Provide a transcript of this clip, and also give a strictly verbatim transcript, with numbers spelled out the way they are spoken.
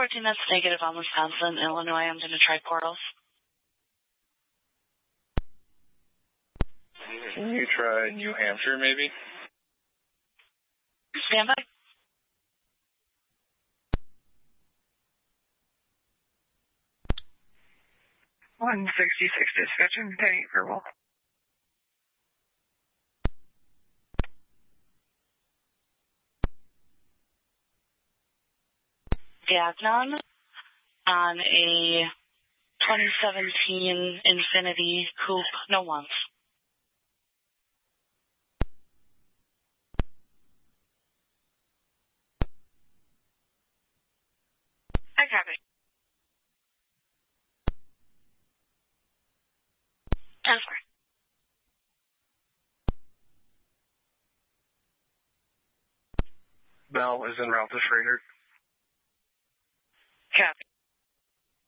fourteen, that's negative on Wisconsin. Illinois, I'm going to try portals. Can you try New Hampshire, maybe? Stand by. one sixty-six dispatching, Penny Purple. Gagnon on a twenty seventeen Infiniti Coupe, no ones. I copy. Transfer. Bell is en route to Schrader.